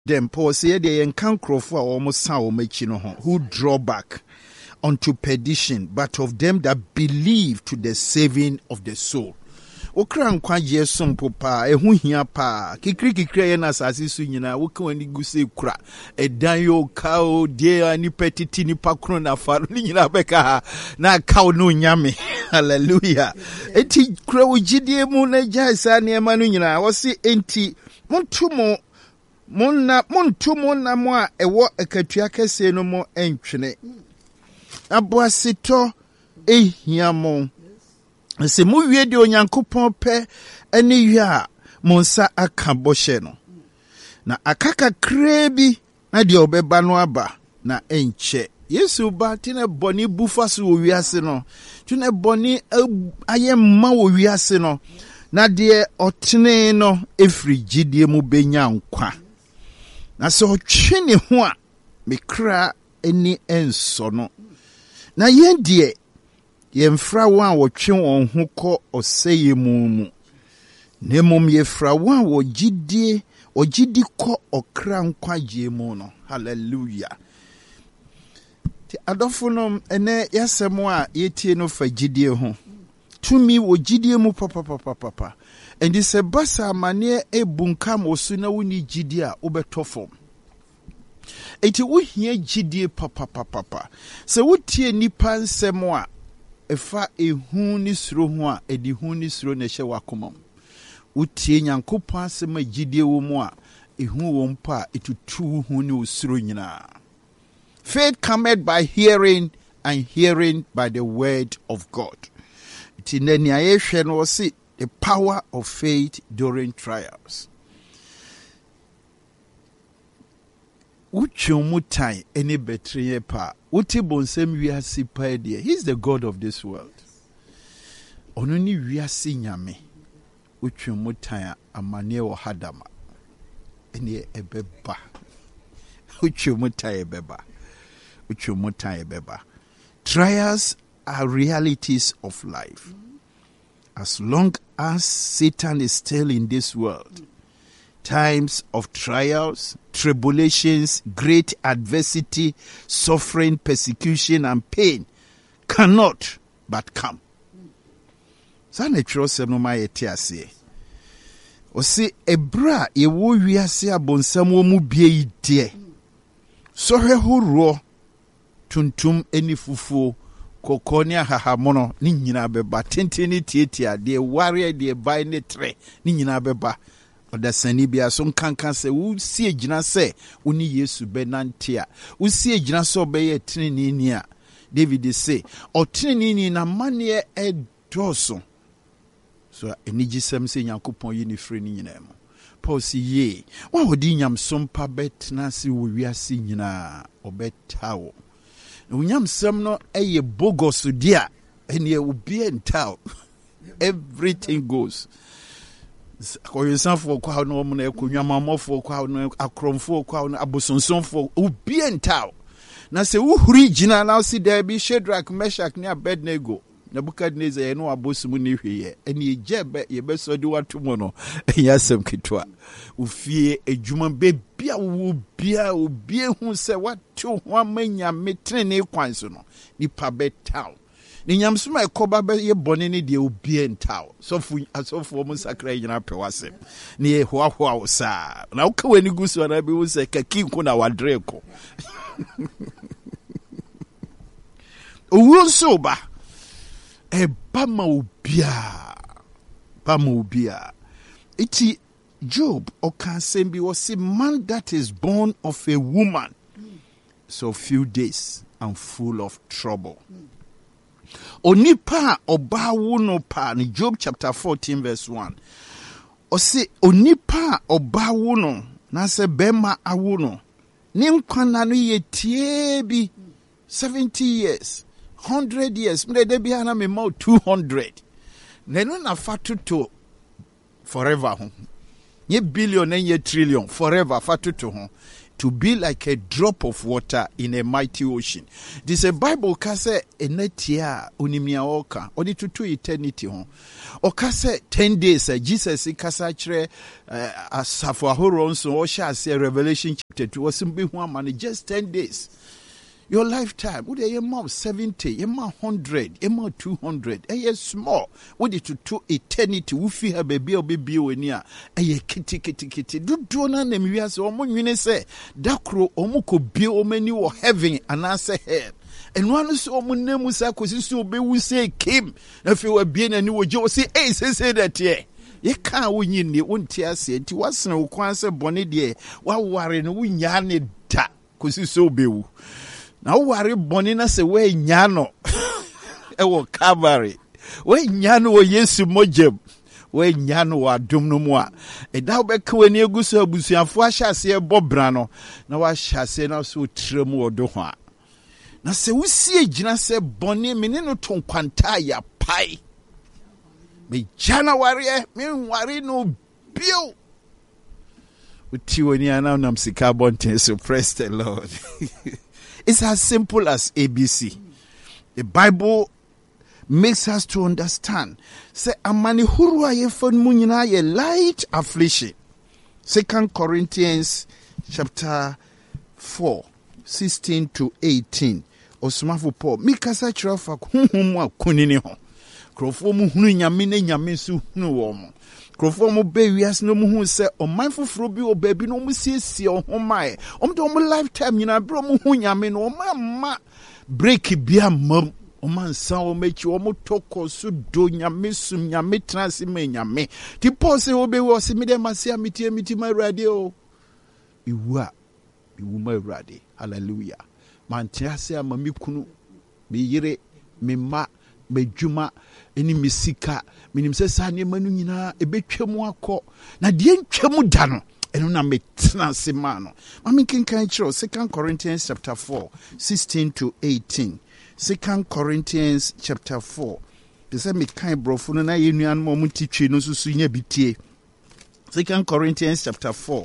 them, Paul said, they encounter for almost who draw back unto perdition, but of them that believe to the saving of the soul. Okra nkwaje sompo pa ehu hia pa kikri ye na asase su nyina woka wani guse kura edan yo kao die ani petiti ni pakro na faru ni nyina beka ha na kao no nyame. Hallelujah. Eti kura ugidie mu na jaisa ne ma no nyina wo se enti montumo na mo a ewo akatua kese no mo entwene aboasito ehia mo. Se mu wie de onyankopɔn pɛ ani wie a mo nsa aka bɔhyɛ no na akaka krebi na de obɛba no aba na enkyɛ Yesu ba tine bɔne bufa so wɔ wiase no tine bɔne ayemma wɔ wiase no na de ɔtene no efri gidie mu benya nkwa na so ɔtwe ne ho a mekra ani enso no na yɛn de yemfra wa wotwe won ho kɔ ɔsɛye mu nemom yefra wa wogidie kɔ ɔkra nkwagye mu no. Hallelujah. Ti adɔfo no ene yasɛm a yetie no fa gidie ho tumi wogidie mu papa endi sɛ basa mane ebunkam osu na woni gidie a wobɛtɔ fam. Eti wohia gidie papa sɛ wotie nipa nsɛm a efa ehu ni suro ho a edi hu ni suro na hye wakoma utie nyankopɔn asɛm agidie wo mu a ehu wo mpa etutu hu ni usuro nyina. Faith cometh by hearing, and hearing by the word of God. It in the ayehwe no see the power of faith during trials. Uchumutai any betrayal pa uti bonsem wiase pa dia. He's the God of this world. Onuni wiase nyame uchumutai amane wo hadama ene ebeba uchumutai ebeba. Trials are realities of life. As long as Satan is still in this world, times of trials, tribulations, great adversity, suffering, persecution, and pain cannot but come. Sa natural senoma yetiase. Osi ebra yewo wiase abonsam wo mu bie ide. So hehoro tuntum eni fufuo kokoni ahahamono ni nyina beba tenteni tietia de ware de bai ne tre ni nyina beba. Oda sani bia so nkankan se wo sie gina se woni Yesu benantia wo sie gina so obeye tinini a David say o tinini na mane edoso so enigisem se Yakobon yi ni frɛ ni nyina mu Paul si ye wa wodi nyam sompa betna se wo wiase nyina obetawo unyam sem no eye bogos dia ene obi entaw everything goes. Koyensanfo kwa no mo na ekonwamamofo kwa no akromfo kwa no abosonsonfo obi entaw na se uhuri gina na si there bi Shadrach, Meshach ne Abednego Nebukadnezar ye no abosumu ne hweye ene ejebe ye besodi watomo no yasem kitwa ufie ejuma bebia wo bia obi hu se watu ho amanya metrene kwan so no nipa betaw ni nyamsuma ekoba be ye bone ne de obi entaw asofo mo sakra nyina pewase ne ye hoahoa wo sa na wo ka wani gusu na be wo se kakinku na wadreko owunso ba bama obia iti Job okansembi was a man that is born of a woman so few days and full of trouble. Onipa oba wuno pa ni Job chapter 14 verse 1. Ose onipa oba wuno na se bema awuno ni nkwana no yetie bi 70 years 100 years mre de bia na me ma 200 nenu na fatu to forever ho Ye billion and ye trillion forever fatuto ho. To be like a drop of water in a mighty ocean. This a Bible kase enetia unimia oka. Odi to eternity ho. O kase 10 days Jesus kasa chre asafo ahoro nso o sha say Revelation chapter 2 osimbi ho amane just 10 days. Your lifetime, would you mouth 70, you mouth 100, you mouth 200, a small. Would it to eternity? We feel a baby or baby when ya a kitty. Do none them we are so much say Dakro Omuko be o many or heaven and answer head. And one is so many musakus so be we say Kim. If you were being a new Joe say, hey, say that ye. Ye can't win in the one tear said to us no quansa bonnet dear, while warring win yarny ta, cause you so be. Now worry bonina se we nyano ewo Calvary we nyano wo Yesu mojem we nyano wa dum no mu a da obeka wani egusu abusuafo ahyase bobra no na wa hyase na so trem odo ho a na se wusie gina se boni me ne no tonkwanta ya pai me January me worry no bio uti wani ana nam sika bonten so praise the Lord. It's as simple as ABC. The Bible makes us to understand. Say, amani hurua ye fon munyina ye light affliction. 2 Corinthians chapter 4, 16 to 18. Osmafo Paul. Mikasa chirafa huhumu kunini ho. Krofo mu hunu nyame ne nyame su hunu wo mo. Krofo mu be wias no mu hu se o manfoforo bi o baabi no mu siesie o ho mae. De o lifetime nyina bro mu hu nyame no o ma break bia mam o man san o mechi o mu toko su do nyame sum nyame transi me nyame. Ti Paul se o be wo se me dem asia miti ma rade o. Iwu ma rade. Hallelujah. Man tiase ama mi kunu me yire me ma medjuma eni misika minim se sa ne manu nyina ebetwam akọ na de ntwam da no eno na metena se ma no ma me kinkan kiro 2 Corinthians chapter 4 16 to 18. 2 Corinthians chapter 4 de se me kan brofo no na ye nuan mo mutitwe no susu nya bitie. 2 Corinthians chapter 4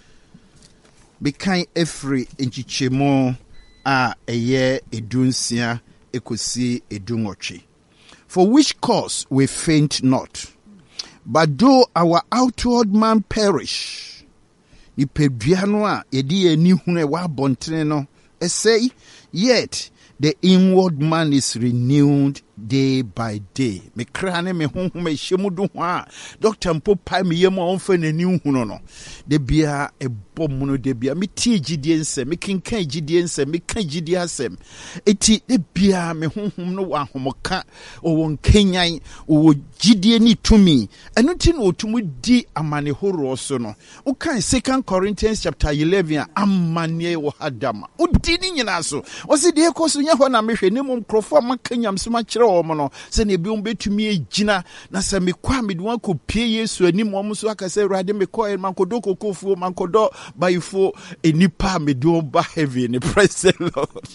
be kan efri enchichemo a eye edunsia ekosi edunwoche. For which cause we faint not, but though our outward man perish, ni peduano a yedi eni hune wa bontene no, say, yet the inward man is renewed day by day. Me krane me honhom me hyemudu ho a doctor mpo pai me yem onfa nani huno no. De bia ebom no de bia me tie gidie nsem me kenkan gidie nsem me kan gidie asem. Eti de bia me honhom no wa homoka o won kenyan o gidie ni tumi. Eno ti no otumu di amane horo so no. O kan 2 Corinthians chapter 11 amane wo hadama. O di ni nyina so. O se de ekoso nya ho na mehwe ne mom krofo makanyam so ma kire wo mo no. Se ne bi on betumi agina na se me kwa me de wan ko pie Yesu ani mom so aka se rade me ko man kodo kokofu man kodo baifo enipa me do ba heaven. Praise the Lord.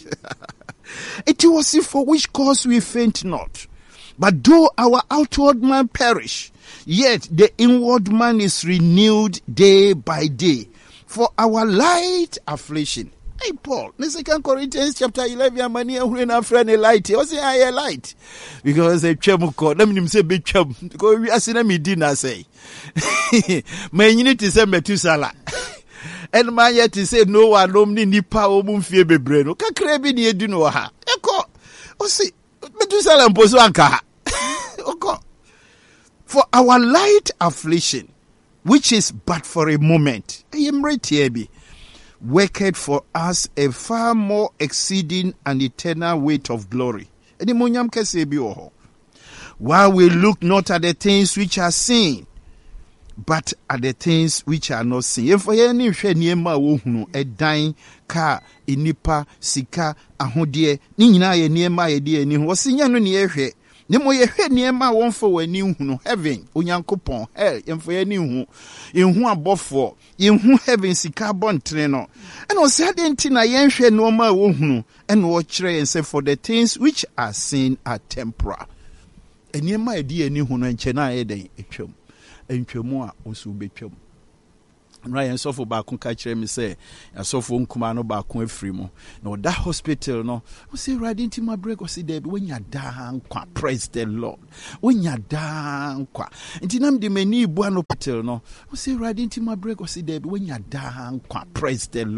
It was for which cause we faint not. But though our outward man perish, yet the inward man is renewed day by day. For our light affliction. Hey Paul, in 2 Corinthians chapter 11, many are friend a light. Was it a light? Because a chemuko, let me say big chum. Because we are seeing me dinner say. My unit is a metusala. And my yet to say no one omni nipa omum fie bebreno. Ka krebi ni eduno ha. Eko. O si metusala mposo anka. Oko. For our light affliction, which is but for a moment. I am right here be. Worketh for us a far more exceeding and eternal weight of glory. While we look not at the things which are seen, but at the things which are not seen. If any niema wohunu edan ka enipa sika ahodie ni nyina ye niema ye de ani ho sinya no ne yehwe ne mo yehwe niema wonfo wani hunu heaven onyankopon hell yemfo ye ni hu ehu abofo yehu heaven sika bontre no and o se adenti na yenhwe no ma wohunu and wo kire yense for the things which are seen are temporal eniema ye de ani hu no enche na ye den etwam entwamu a osu betwam Ryan suffer back on catch me say, I suffer Kumano back on free. No, that hospital, no, we say, right into my break, or see, Debbie, when you're down, praise the Lord. When you're down, and Tinam de Meni Buano Patel, no, we say, right into my break, or see, Debbie, when you're down, praise the Lord.